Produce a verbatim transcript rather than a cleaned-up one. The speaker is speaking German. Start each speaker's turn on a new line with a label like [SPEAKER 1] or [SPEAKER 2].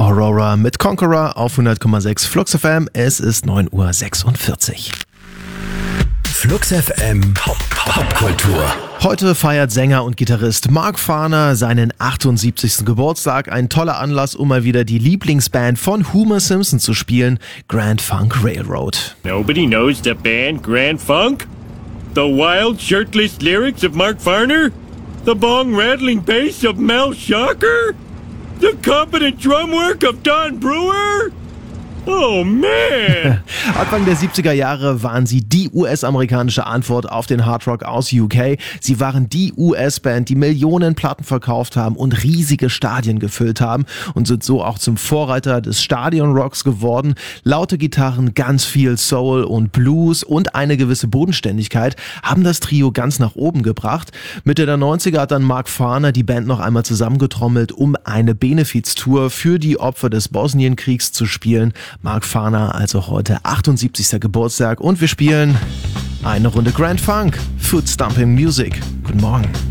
[SPEAKER 1] Aurora mit Conqueror auf hundert Komma sechs Flux F M. Es ist neun Uhr sechsundvierzig.
[SPEAKER 2] Flux F M Popkultur.
[SPEAKER 1] Heute feiert Sänger und Gitarrist Mark Farner seinen achtundsiebzigsten Geburtstag. Ein toller Anlass, um mal wieder die Lieblingsband von Homer Simpson zu spielen, Grand Funk Railroad.
[SPEAKER 3] Nobody knows the band Grand Funk? The wild, shirtless lyrics of Mark Farner? The bong-rattling bass of Mel Shocker? The competent drum work of Don Brewer? Oh man!
[SPEAKER 1] Anfang der siebziger Jahre waren sie die U S-amerikanische Antwort auf den Hardrock aus U K. Sie waren die U S-Band, die Millionen Platten verkauft haben und riesige Stadien gefüllt haben und sind so auch zum Vorreiter des Stadionrocks geworden. Laute Gitarren, ganz viel Soul und Blues und eine gewisse Bodenständigkeit haben das Trio ganz nach oben gebracht. Mitte der neunziger hat dann Mark Farner die Band noch einmal zusammengetrommelt, um eine Benefiztour für die Opfer des Bosnienkriegs zu spielen. Mark Farner also heute achtundsiebzigster Geburtstag und wir spielen eine Runde Grand Funk, Foot Stomping Music. Guten Morgen.